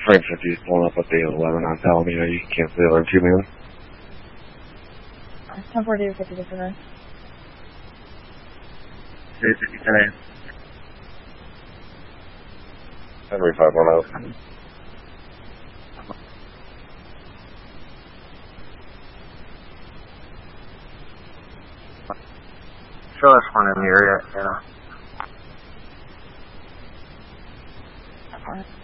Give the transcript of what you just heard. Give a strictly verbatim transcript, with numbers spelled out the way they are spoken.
Frank fifty is pulling up with the eleven on Palomino. You can cancel the other two, man. ten forty to fifty percent. fifty percent. Henry five one zero. Show us one in the area, yeah. Alright.